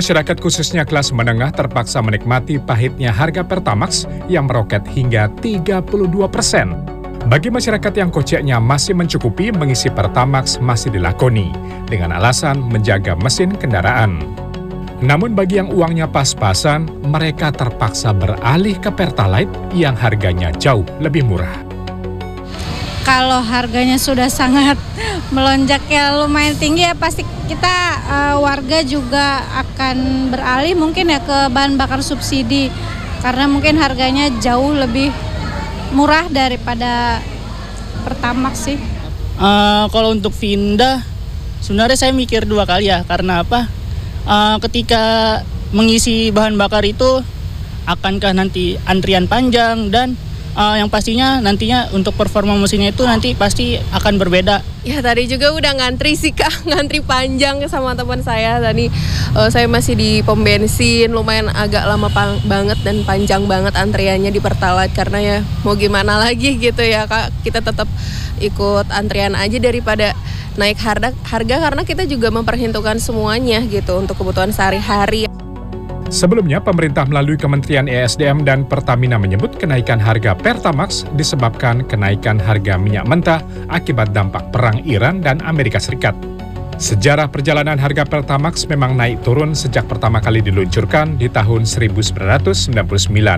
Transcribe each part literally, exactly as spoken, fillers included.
Masyarakat khususnya kelas menengah terpaksa menikmati pahitnya harga Pertamax yang meroket hingga tiga puluh dua persen. Bagi masyarakat yang koceknya masih mencukupi, mengisi Pertamax masih dilakoni dengan alasan menjaga mesin kendaraan. Namun bagi yang uangnya pas-pasan, mereka terpaksa beralih ke Pertalite yang harganya jauh lebih murah. Kalau harganya sudah sangat melonjak ya lumayan tinggi ya, pasti kita uh, warga juga akan beralih mungkin ya ke bahan bakar subsidi karena mungkin harganya jauh lebih murah daripada Pertamax sih. Uh, kalau untuk pindah sebenarnya saya mikir dua kali ya, karena apa? Uh, ketika mengisi bahan bakar itu akankah nanti antrian panjang, dan Uh, yang pastinya nantinya untuk performa mesinnya itu nanti pasti akan berbeda. Ya tadi juga udah ngantri sih Kak, ngantri panjang sama teman saya. Tadi uh, saya masih di pom bensin, lumayan agak lama banget dan panjang banget antriannya di Pertalite. Karena ya mau gimana lagi gitu ya Kak, kita tetap ikut antrian aja daripada naik harga, harga karena kita juga memperhitungkan semuanya gitu untuk kebutuhan sehari-hari. Sebelumnya, pemerintah melalui Kementerian E S D M dan Pertamina menyebut kenaikan harga Pertamax disebabkan kenaikan harga minyak mentah akibat dampak perang Iran dan Amerika Serikat. Sejarah perjalanan harga Pertamax memang naik turun sejak pertama kali diluncurkan di tahun seribu sembilan ratus sembilan puluh sembilan.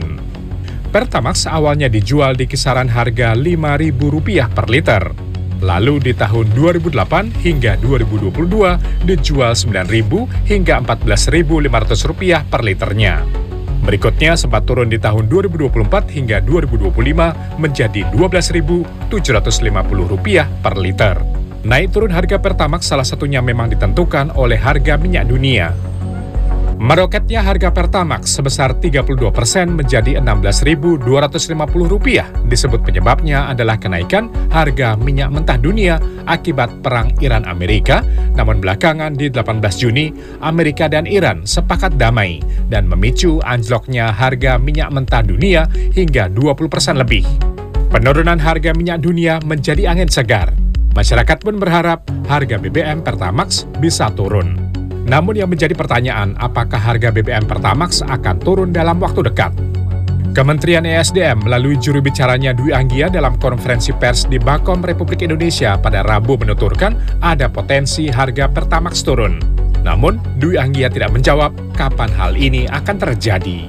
Pertamax awalnya dijual di kisaran harga lima ribu rupiah per liter. Lalu di tahun dua ribu delapan hingga dua ribu dua puluh dua dijual sembilan ribu hingga empat belas ribu lima ratus rupiah per liternya. Berikutnya sempat turun di tahun dua ribu dua puluh empat hingga dua ribu dua puluh lima menjadi dua belas ribu tujuh ratus lima puluh rupiah per liter. Naik turun harga Pertamax salah satunya memang ditentukan oleh harga minyak dunia. Meroketnya harga Pertamax sebesar tiga puluh dua persen menjadi enam belas ribu dua ratus lima puluh rupiah. Disebut penyebabnya adalah kenaikan harga minyak mentah dunia akibat perang Iran-Amerika. Namun belakangan di delapan belas Juni, Amerika dan Iran sepakat damai dan memicu anjloknya harga minyak mentah dunia hingga dua puluh persen lebih. Penurunan harga minyak dunia menjadi angin segar. Masyarakat pun berharap harga B B M Pertamax bisa turun. Namun yang menjadi pertanyaan, apakah harga B B M Pertamax akan turun dalam waktu dekat? Kementerian E S D M melalui juru bicaranya Dwi Anggia dalam konferensi pers di Bakom Republik Indonesia pada Rabu menuturkan ada potensi harga Pertamax turun. Namun, Dwi Anggia tidak menjawab kapan hal ini akan terjadi.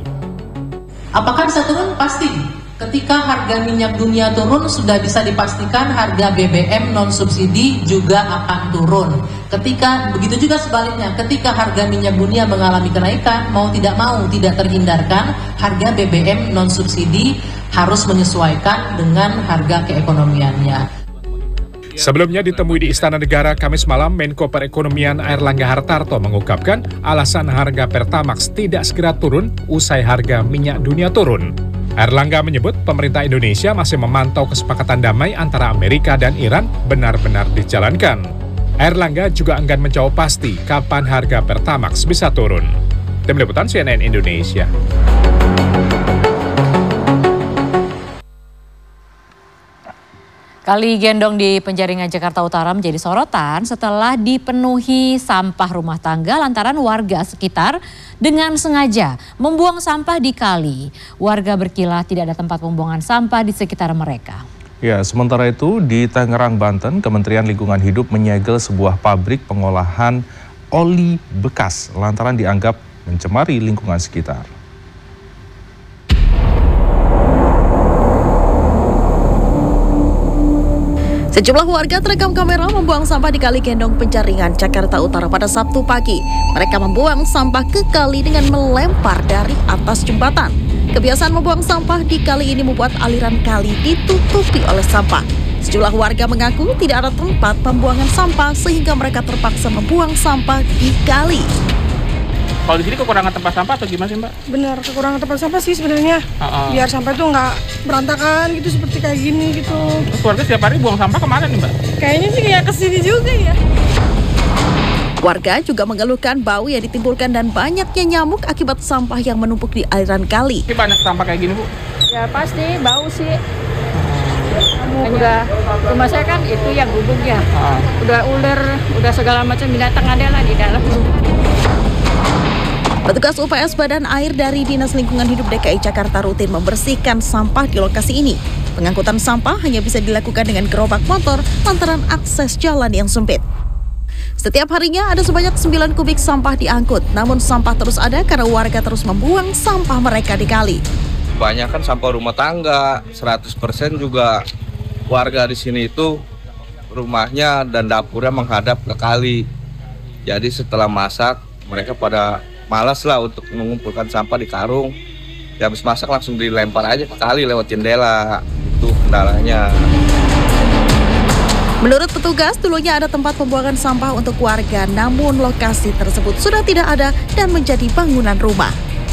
Apakah bisa turun? Pasti. Ketika harga minyak dunia turun, sudah bisa dipastikan harga B B M non-subsidi juga akan turun. Ketika begitu juga sebaliknya, ketika harga minyak dunia mengalami kenaikan, mau tidak mau tidak terhindarkan, harga B B M non-subsidi harus menyesuaikan dengan harga keekonomiannya. Sebelumnya ditemui di Istana Negara Kamis malam, Menko Perekonomian Airlangga Hartarto mengungkapkan alasan harga Pertamax tidak segera turun usai harga minyak dunia turun. Airlangga menyebut pemerintah Indonesia masih memantau kesepakatan damai antara Amerika dan Iran benar-benar dijalankan. Airlangga juga enggan menjawab pasti kapan harga Pertamax bisa turun. Tim Liputan C N N Indonesia. Kali gendong di Penjaringan Jakarta Utara menjadi sorotan setelah dipenuhi sampah rumah tangga lantaran warga sekitar dengan sengaja membuang sampah di kali. Warga berkilah tidak ada tempat pembuangan sampah di sekitar mereka. Ya, sementara itu di Tangerang, Banten, Kementerian Lingkungan Hidup menyegel sebuah pabrik pengolahan oli bekas lantaran dianggap mencemari lingkungan sekitar. Sejumlah warga terekam kamera membuang sampah di Kali Gendong Penjaringan, Jakarta Utara pada Sabtu pagi. Mereka membuang sampah ke kali dengan melempar dari atas jembatan. Kebiasaan membuang sampah di kali ini membuat aliran kali ditutupi oleh sampah. Sejumlah warga mengaku tidak ada tempat pembuangan sampah sehingga mereka terpaksa membuang sampah di kali. Kalau di sini kekurangan tempat sampah atau gimana sih Mbak? Benar, kekurangan tempat sampah sih sebenarnya. Uh-uh. Biar sampah itu nggak berantakan gitu seperti kayak gini gitu. Terus warga setiap hari buang sampah kemana nih Mbak? Kayaknya sih kayak kesini juga ya. Warga juga mengeluhkan bau yang ditimbulkan dan banyaknya nyamuk akibat sampah yang menumpuk di aliran kali. Ini banyak sampah kayak gini Bu? Ya pasti bau sih. Nyamuk udah, rumah saya kan itu yang gubuk ya. Uh. Udah ular, udah segala macam binatang ada lah di dalam. Petugas U P S Badan Air dari Dinas Lingkungan Hidup D K I Jakarta rutin membersihkan sampah di lokasi ini. Pengangkutan sampah hanya bisa dilakukan dengan gerobak motor lantaran akses jalan yang sempit. Setiap harinya ada sebanyak sembilan kubik sampah diangkut, namun sampah terus ada karena warga terus membuang sampah mereka di kali. Kebanyakan sampah rumah tangga, seratus persen juga warga di sini itu rumahnya dan dapurnya menghadap ke kali. Jadi setelah masak, mereka pada malas lah untuk mengumpulkan sampah di karung. Ya, habis masak langsung dilempar aja ke kali lewat jendela. Itu kendalanya. Menurut petugas, dulunya ada tempat pembuangan sampah untuk warga, namun lokasi tersebut sudah tidak ada dan menjadi bangunan rumah.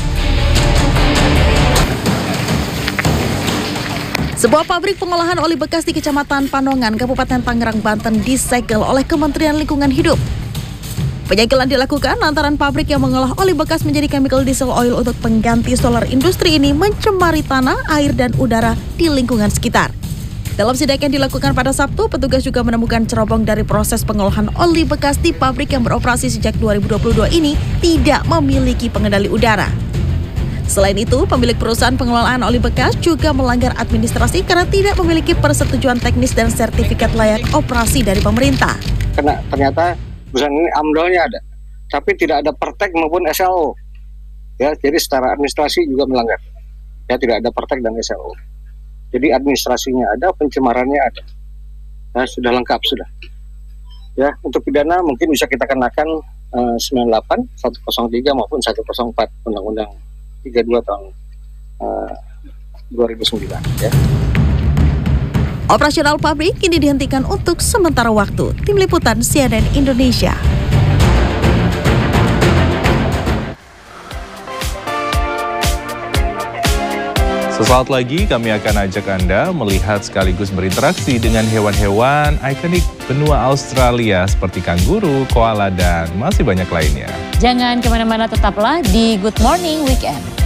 Sebuah pabrik pengolahan oli bekas di Kecamatan Panongan, Kabupaten Tangerang, Banten disegel oleh Kementerian Lingkungan Hidup. Penyegelan dilakukan lantaran pabrik yang mengolah oli bekas menjadi chemical diesel oil untuk pengganti solar industri ini mencemari tanah, air, dan udara di lingkungan sekitar. Dalam sidak yang dilakukan pada Sabtu, petugas juga menemukan cerobong dari proses pengolahan oli bekas di pabrik yang beroperasi sejak dua ribu dua puluh dua ini tidak memiliki pengendali udara. Selain itu, pemilik perusahaan pengelolaan oli bekas juga melanggar administrasi karena tidak memiliki persetujuan teknis dan sertifikat layak operasi dari pemerintah. Karena ternyata perusahaan ini amdalnya ada, tapi tidak ada pertek maupun S L O. Ya, jadi secara administrasi juga melanggar. Ya, tidak ada pertek dan S L O. Jadi administrasinya ada, pencemarannya ada. Nah, sudah lengkap sudah. Ya, untuk pidana mungkin bisa kita kenakan uh, sembilan puluh delapan, seratus tiga maupun seratus empat Undang-Undang tiga puluh dua tahun uh, dua ribu sembilan. Ya. Operasional pabrik kini dihentikan untuk sementara waktu. Tim Liputan C N N Indonesia. Sesaat lagi kami akan ajak Anda melihat sekaligus berinteraksi dengan hewan-hewan ikonik benua Australia seperti kanguru, koala, dan masih banyak lainnya. Jangan kemana-mana, tetaplah di Good Morning Weekend.